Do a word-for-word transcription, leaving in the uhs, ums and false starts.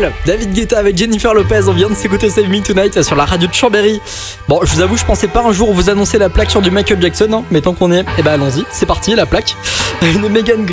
Mal. David Guetta avec Jennifer Lopez, on vient de s'écouter Save Me Tonight sur la radio de Chambéry. Bon, je vous avoue, je pensais pas un jour vous annoncer la plaque sur du Michael Jackson, hein, mais tant qu'on y est, eh ben allons-y, c'est parti, la plaque. Une Megan